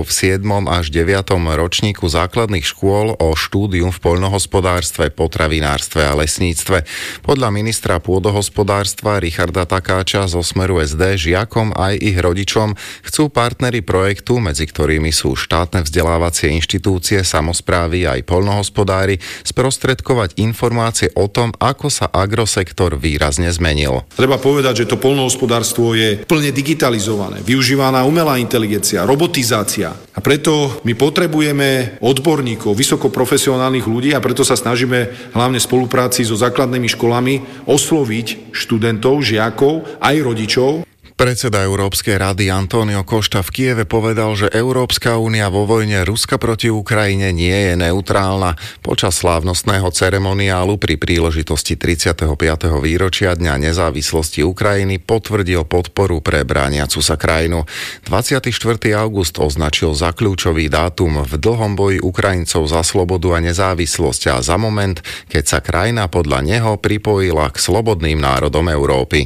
študentov v 7. až 9. ročníku základných škôl o štúdium v poľnohospodárstve, potravinárstve a lesníctve. Podľa ministra pôdohospodárstva Richarda Takáča zo Smeru SD žiakom aj ich rodičom chcú partneri projektu, medzi ktorými sú štátne vzdelávacie inštitúcie, samosprávy aj poľnohospodári, sprostredkovať informácie o tom, ako sa agrosektor výrazne zmenil. Treba povedať, že to poľnohospodárstvo je plne digitalizované, využívaná umelá inteligencia, robotizácia. A preto my potrebujeme odborníkov, vysokoprofesionálnych ľudí a preto sa snažíme hlavne v spolupráci so základnými školami osloviť študentov, žiakov aj rodičov. Predseda Európskej rady António Costa v Kieve povedal, že Európska únia vo vojne Ruska proti Ukrajine nie je neutrálna. Počas slávnostného ceremoniálu pri príležitosti 35. výročia Dňa nezávislosti Ukrajiny potvrdil podporu pre brániacu sa krajinu. 24. august označil za kľúčový dátum v dlhom boji Ukrajincov za slobodu a nezávislosť a za moment, keď sa krajina podľa neho pripojila k slobodným národom Európy.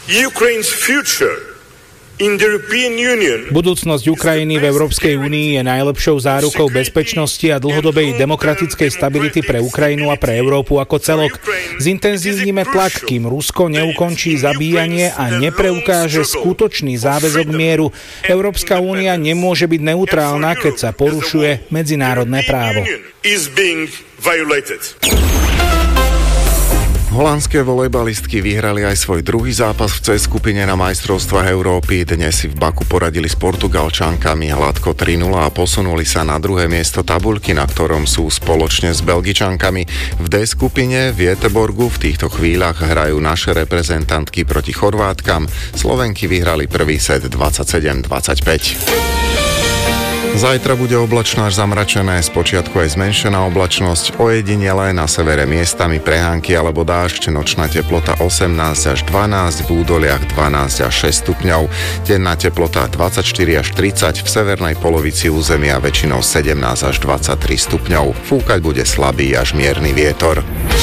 Budúcnosť Ukrajiny v Európskej únii je najlepšou zárukou bezpečnosti a dlhodobej demokratickej stability pre Ukrajinu a pre Európu ako celok. Zintenzívnime tlak, kým Rusko neukončí zabíjanie a nepreukáže skutočný záväzok mieru. Európska únia nemôže byť neutrálna, keď sa porušuje medzinárodné právo. Holandské volejbalistky vyhrali aj svoj druhý zápas v C skupine na majstrovstvách Európy. Dnes si v Baku poradili s Portugalčankami hladko 3-0 a posunuli sa na druhé miesto tabuľky, na ktorom sú spoločne s Belgičankami. V D skupine v Göteborgu v týchto chvíľach hrajú naše reprezentantky proti Chorvátkam. Slovenky vyhrali prvý set 27-25. Zajtra bude oblačno až zamračené, spočiatku aj zmenšená oblačnosť, ojedinele na severe miestami prehánky alebo dážď, nočná teplota 18 až 12, v údoliach 12 až 6 stupňov, denná teplota 24 až 30, v severnej polovici územia väčšinou 17 až 23 stupňov. Fúkať bude slabý až mierny vietor.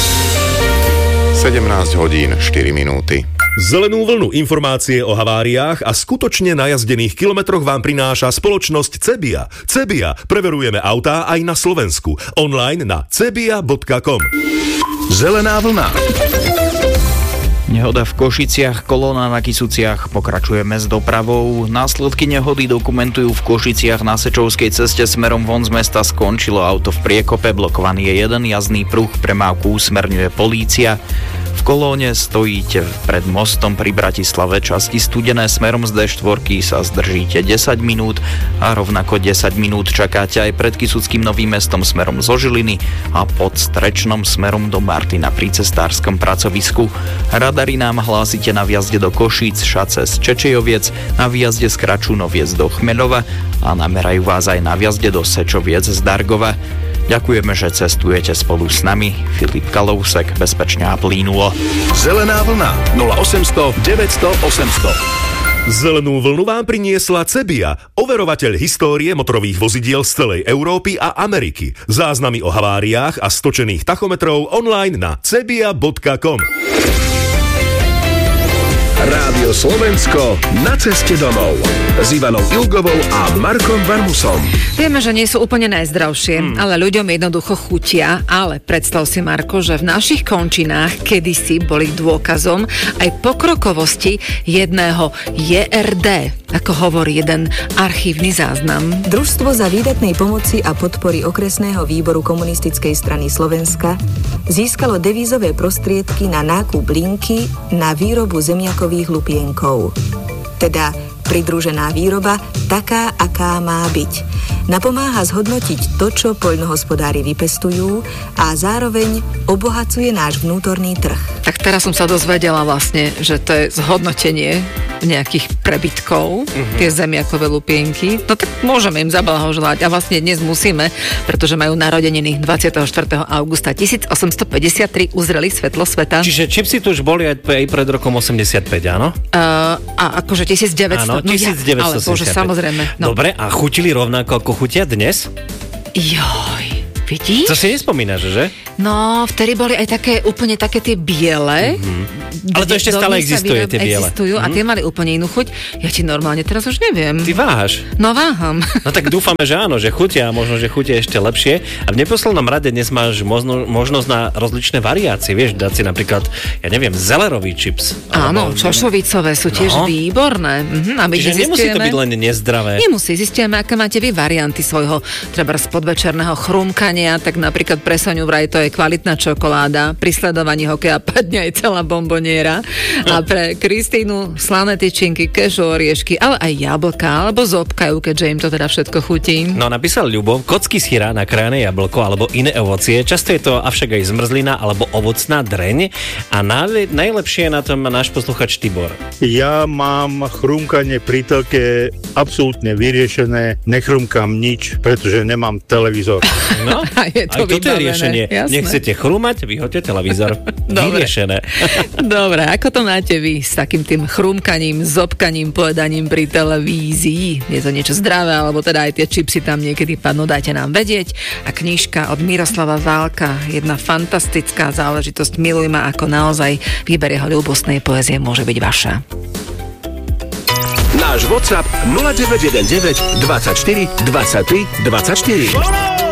17 hodín 4 minúty. Zelenú vlnu informácie o haváriách a skutočne najazdených kilometroch vám prináša spoločnosť Cebia. Cebia. Preverujeme autá aj na Slovensku. Online na cebia.com. Zelená vlna. Nehoda v Košiciach, kolóna na Kysuciach, pokračujeme s dopravou. Následky nehody dokumentujú v Košiciach na Sečovskej ceste smerom von z mesta, skončilo auto v priekope, blokovaný je jeden jazdný pruh, premávku usmerňuje polícia. V kolóne stojíte pred mostom pri Bratislave, časti Studené smerom z D4 sa zdržíte 10 minút a rovnako 10 minút čakáte aj pred Kysuckým Novým Mestom smerom zo Žiliny a pod Strečnom smerom do Martina pri cestárskom pracovisku. Radary nám hlásite na vjazde do Košíc, Šace z Čečejoviec, na vjazde z Kračunoviec do Chmeľova a namerajú vás aj na vjazde do Sečoviec z Dargova. Ďakujeme, že cestujete spolu s nami. Filip Kalousek, bezpečne a plynulo. Zelená vlna 0800 900 800. Zelenú vlnu vám priniesla Cebia, overovateľ histórie motorových vozidiel z celej Európy a Ameriky. Záznamy o haváriách a stočených tachometrov online na cebia.com. Rádio Slovensko na ceste domov s Ivanou Ilgovou a Markom Barmusom. Vieme, že nie sú úplne najzdravšie, ale ľuďom jednoducho chutia. Ale predstav si, Marko, že v našich končinách kedysi boli dôkazom aj pokrokovosti jedného JRD, ako hovorí jeden archívny záznam. Družstvo za výdatnej pomoci a podpory okresného výboru Komunistickej strany Slovenska získalo devízové prostriedky na nákup linky na výrobu zemiakových lupienkov. Teda pridružená výroba taká, aká má byť. Napomáha zhodnotiť to, čo poľnohospodári vypestujú a zároveň obohacuje náš vnútorný trh. Tak teraz som sa dozvedela vlastne, že to je zhodnotenie nejakých prebytkov, tie zemiakové lupienky. No tak môžeme im zablahoželať a vlastne dnes musíme, pretože majú narodeniny 24. augusta 1853 uzreli svetlo sveta. Čiže čipsy tu už boli aj pred rokom 85, áno? A akože 1900. Áno, 1975. Ale bože, samozrejme. No. Dobre, a chutili rovnako ako chutia dnes? Joj. Vidíš? To si nespomínaš, že? No, vtedy boli aj úplne také tie biele. Ale to ešte stále existuje, tie biele. Existujú a tie mali úplne inú chuť. Ja ti normálne teraz už neviem. Ty váhaš? No váham. No tak dúfame, že áno, že chutia a možno, že chutia ešte lepšie. A v neposlednom rade dnes máš možnosť na rozličné variácie. Vieš, dať si napríklad, ja neviem, zelerový čips. Áno, čošovicové sú tiež výborné. Čiže nemusí to byť len nezdravé. Nemusí. Zistíme, aké máte vy varianty svojho treba z podvečerného chrumkania, tak napríklad pre Soňu vraj to je kvalitná čokoláda, pri sledovaní hokeja padne aj celá bomboniera a pre Kristínu slané tyčinky, kešu, oriešky, ale aj jablka, alebo zobkajú, keďže im to teda všetko chutí. No, napísal Ľubo, kocky syra, nakrájané jablko alebo iné ovocie. Často je to avšak aj zmrzlina alebo ovocná dreň a najlepšie je na tom náš posluchač Tibor. Ja mám chrumkanie pri telke absolútne vyriešené, nechrumkám nič, pretože nemám televízor. No, aj toto je riešenie. Jasné. Nechcete chrúmať, vyhoďte televízor. Vyriešené. Dobre, ako to máte vy s takým tým chrumkaním, zobkaním, povedaním pri televízii? Je to niečo zdravé, alebo teda aj tie čipsy tam niekedy padnú, dajte nám vedieť. A knižka od Miroslava Válka, jedna fantastická záležitosť, Miluj ma, ako naozaj výber jeho ľúbostnej poézie môže byť vaša. Náš WhatsApp 0919 24 23 24.